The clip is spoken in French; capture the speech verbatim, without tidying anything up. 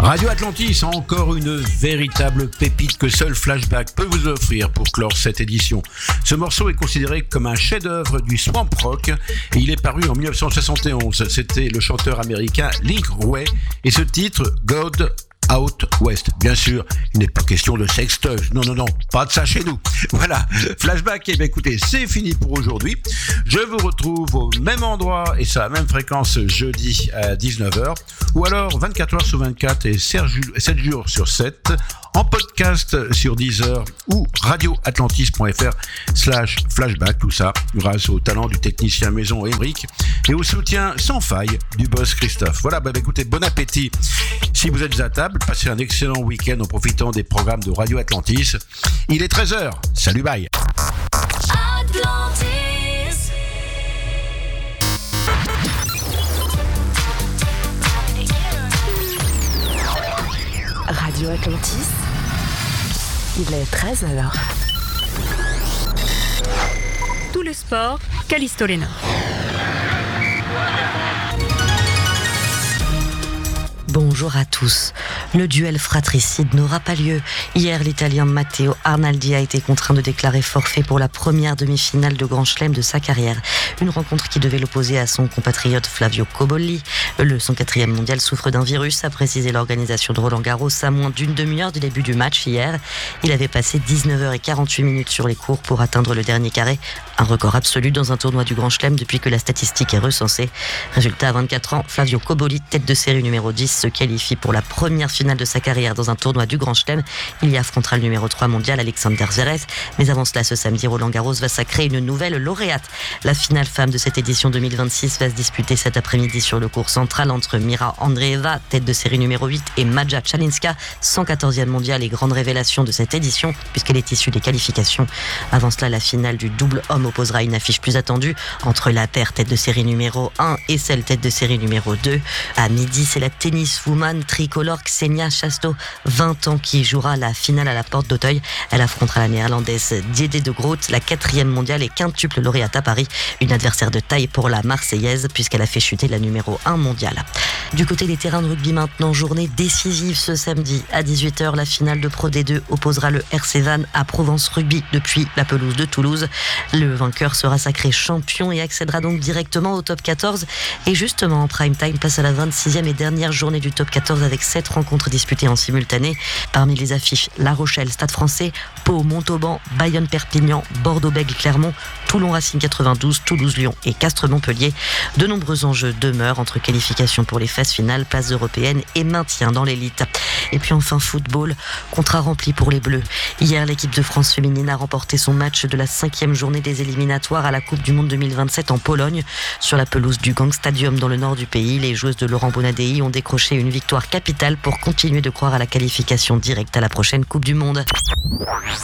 Radio Atlantis, encore une véritable pépite que seul Flashback peut vous offrir pour clore cette édition. Ce morceau est considéré comme un chef-d'œuvre du swamp rock et il est paru en dix-neuf cent soixante et onze. C'était le chanteur américain Link Wray et ce titre, God Out West. Bien sûr, il n'est pas question de sextoys. Non, non, non, pas de ça chez nous. Voilà, Flashback, eh bien écoutez, c'est fini pour aujourd'hui. Je vous retrouve au même endroit et sur la même fréquence jeudi à dix-neuf heures ou alors vingt-quatre heures sur vingt-quatre et sept jours sur sept en podcast sur Deezer ou radioatlantis.fr slash flashback, tout ça grâce au talent du technicien maison Émeric et au soutien sans faille du boss Christophe. Voilà, bah, bah écoutez, bon appétit si vous êtes à table, passez un excellent week-end en profitant des programmes de Radio Atlantis. Il est treize heures, salut, bye. Atlantis. Radio Atlantis, il est treize heures. Tout le sport, Callisto Lena. Bonjour à tous. Le duel fratricide n'aura pas lieu. Hier, l'Italien Matteo Arnaldi a été contraint de déclarer forfait pour la première demi-finale de Grand Chelem de sa carrière. Une rencontre qui devait l'opposer à son compatriote Flavio Cobolli. Le cent quatrième mondial souffre d'un virus, a précisé l'organisation de Roland Garros à moins d'une demi-heure du début du match hier. Il avait passé dix-neuf heures quarante-huit minutes sur les courts pour atteindre le dernier carré, un record absolu dans un tournoi du Grand Chelem depuis que la statistique est recensée. Résultat, à vingt-quatre ans, Flavio Cobolli, tête de série numéro dix, se qualifie pour la première finale de sa carrière dans un tournoi du Grand Chelem. Il y affrontera le numéro trois mondial Alexander Zverev. Mais avant cela, ce samedi, Roland Garros va sacrer une nouvelle lauréate. La finale femme de cette édition deux mille vingt-six va se disputer cet après-midi sur le court central entre Mira Andreeva, tête de série numéro huit, et Maja Chalinska, cent quatorzième mondiale et grande révélation de cette édition puisqu'elle est issue des qualifications. Avant cela, la finale du double homme opposera une affiche plus attendue entre la paire tête de série numéro un et celle tête de série numéro deux. À midi, c'est la tennis woman tricolore Xenia Chasto, vingt ans, qui jouera la finale à la Porte d'Auteuil. Elle affrontera la néerlandaise Diede de Groot, la quatrième mondiale et quintuple lauréate à Paris, une adversaire de taille pour la Marseillaise puisqu'elle a fait chuter la numéro un mondiale. Du côté des terrains de rugby maintenant, journée décisive ce samedi. À dix-huit heures, la finale de Pro D deux opposera le R C Vannes à Provence Rugby depuis la pelouse de Toulouse. Le vainqueur sera sacré champion et accédera donc directement au top quatorze. Et justement, en prime time, place à la vingt-sixième et dernière journée du top quatorze avec sept rencontres disputées en simultané. Parmi les affiches, La Rochelle, Stade Français, Pau, Montauban, Bayonne, Perpignan, Bordeaux-Bègles, Clermont, Toulon Racing quatre-vingt-douze, Toulouse-Lyon et Castres-Montpellier. De nombreux enjeux demeurent entre qualification pour les phases finales, places européennes et maintien dans l'élite. Et puis enfin football, contrat rempli pour les Bleus. Hier, l'équipe de France féminine a remporté son match de la cinquième journée des éliminatoires à la Coupe du Monde deux mille vingt-sept en Pologne. Sur la pelouse du Gang Stadium dans le nord du pays, les joueuses de Laurent Bonadei ont décroché une victoire capitale pour continuer de croire à la qualification directe à la prochaine Coupe du Monde.